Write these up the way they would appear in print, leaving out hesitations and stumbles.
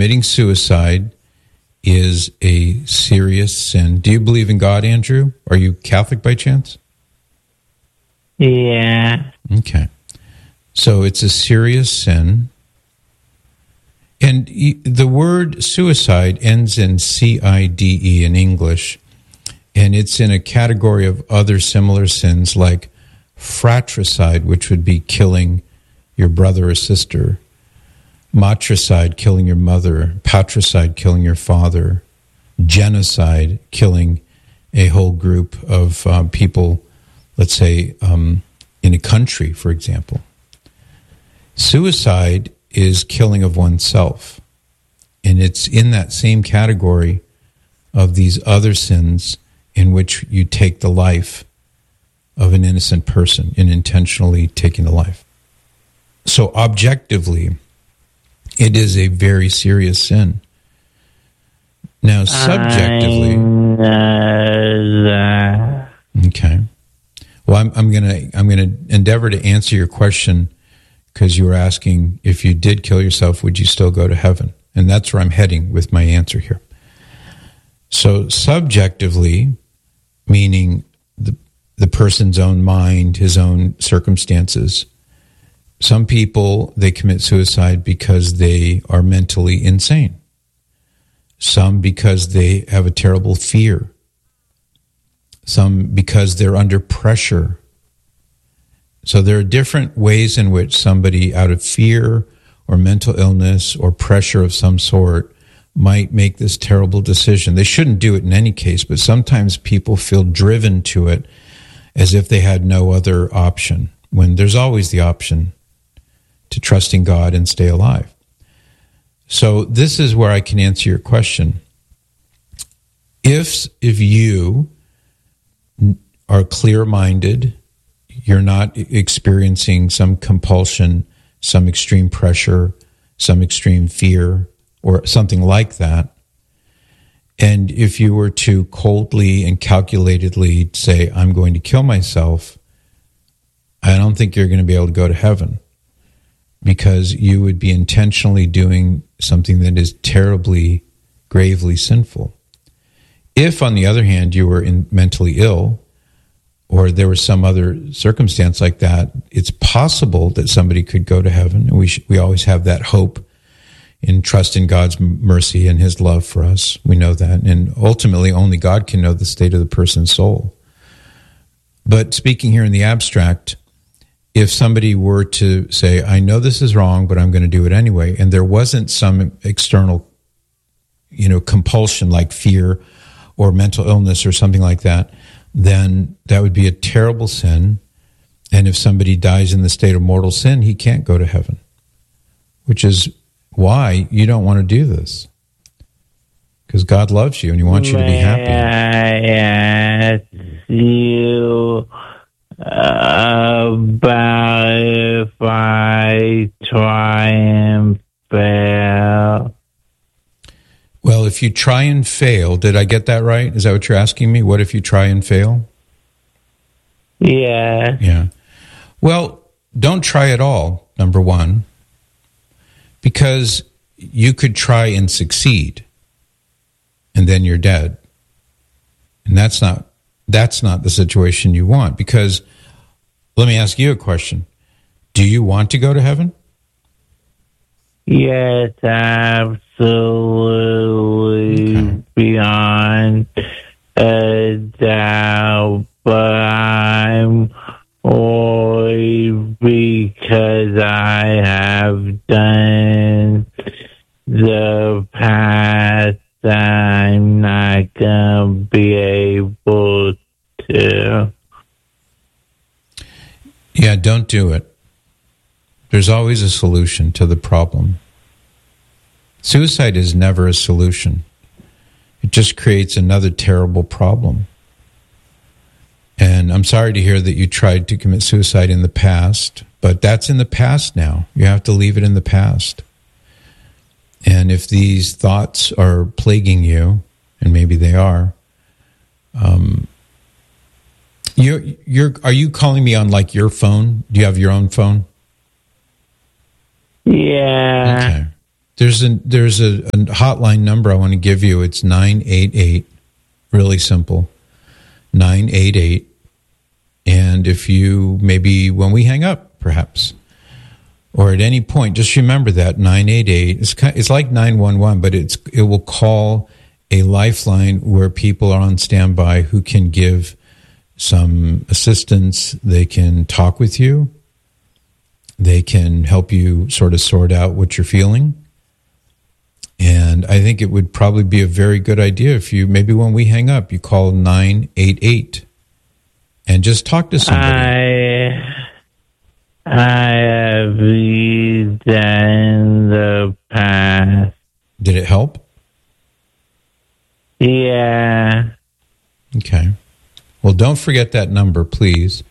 committing suicide is a serious sin. Do you believe in God, Andrew? Are you Catholic by chance? Yeah. Okay. So it's a serious sin. And the word suicide ends in C-I-D-E in English, and it's in a category of other similar sins like fratricide, which would be killing your brother or sister, matricide, killing your mother, patricide, killing your father, genocide, killing a whole group of people, let's say, in a country, for example. Suicide is killing of oneself, and it's in that same category of these other sins in which you take the life of an innocent person in intentionally taking the life. So objectively, it is a very serious sin. Now, subjectively, okay. Well, I'm gonna endeavor to answer your question, because you were asking, if you did kill yourself, would you still go to heaven? And that's where I'm heading with my answer here. So subjectively, meaning the person's own mind, his own circumstances. Some people, they commit suicide because they are mentally insane. Some because they have a terrible fear. Some because they're under pressure. So there are different ways in which somebody, out of fear or mental illness or pressure of some sort, might make this terrible decision. They shouldn't do it in any case, but sometimes people feel driven to it as if they had no other option, when there's always the option to trust in God and stay alive. So this is where I can answer your question. If you are clear-minded, you're not experiencing some compulsion, some extreme pressure, some extreme fear, or something like that, and if you were to coldly and calculatedly say, I'm going to kill myself, I don't think you're going to be able to go to heaven, because you would be intentionally doing something that is terribly, gravely sinful. If, on the other hand, you were mentally ill, or there was some other circumstance like that, it's possible that somebody could go to heaven, and we always have that hope and trust in God's mercy and his love for us. We know that. And ultimately, only God can know the state of the person's soul. But speaking here in the abstract, if somebody were to say, I know this is wrong, but I'm going to do it anyway, and there wasn't some external, compulsion like fear or mental illness or something like that, then that would be a terrible sin. And if somebody dies in the state of mortal sin, he can't go to heaven, which is why you don't want to do this, because God loves you and he wants you to be happy. I ask you about if I try and fail? Well, if you try and fail, did I get that right? Is that what you're asking me? What if you try and fail? Yeah. Yeah. Well, don't try at all, number one, because you could try and succeed, and then you're dead. And that's not the situation you want, because let me ask you a question. Do you want to go to heaven? Yes, absolutely. Okay. Beyond a doubt, but I'm worried because I have done the past. I'm not going to be able to. Yeah, don't do it. There's always a solution to the problem. Suicide is never a solution. It just creates another terrible problem. And I'm sorry to hear that you tried to commit suicide in the past, but that's in the past now. You have to leave it in the past. And if these thoughts are plaguing you, and maybe they are, are you calling me on like your phone? Do you have your own phone? Yeah. Okay. There's a hotline number I want to give you. It's 988. Really simple. 988. And if you, maybe when we hang up, perhaps, or at any point, just remember that 988. It's like 911, but it will call a lifeline where people are on standby who can give some assistance. They can talk with you. They can help you sort of sort out what you're feeling. And I think it would probably be a very good idea if you, maybe when we hang up, you call 988 and just talk to somebody. I have used that in the past. Did it help? Yeah. Okay. Well, don't forget that number, please.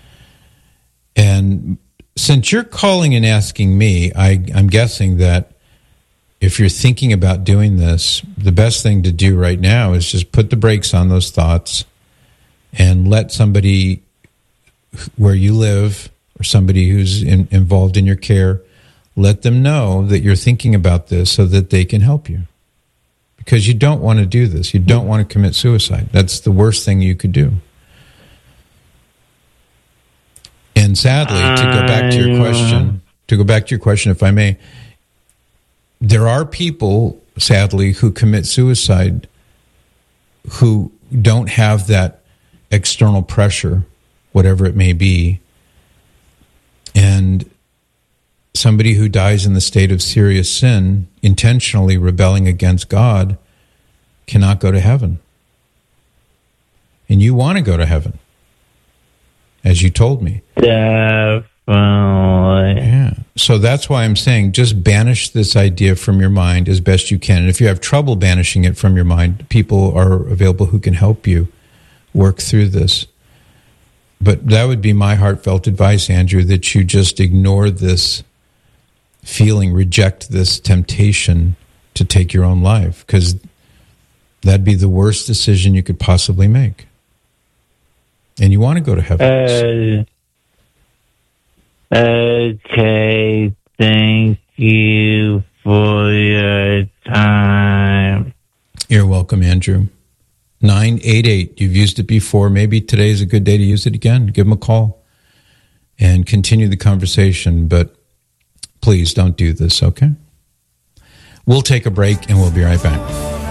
And since you're calling and asking me, I'm guessing that if you're thinking about doing this, the best thing to do right now is just put the brakes on those thoughts and let somebody where you live or somebody who's involved in your care, let them know that you're thinking about this so that they can help you. Because you don't want to do this. You don't want to commit suicide. That's the worst thing you could do. And sadly, to go back to your question, if I may, there are people, sadly, who commit suicide who don't have that external pressure, whatever it may be. And somebody who dies in the state of serious sin, intentionally rebelling against God, cannot go to heaven. And you want to go to heaven, as you told me. Definitely. Yeah. So that's why I'm saying just banish this idea from your mind as best you can. And if you have trouble banishing it from your mind, people are available who can help you work through this. But that would be my heartfelt advice, Andrew, that you just ignore this feeling, reject this temptation to take your own life, because that'd be the worst decision you could possibly make. And you want to go to heaven. Okay, thank you for your time. You're welcome, Andrew. 988. You've used it before. Maybe today's a good day to use it again. Give them a call and continue the conversation. But please don't do this, okay? We'll take a break and we'll be right back.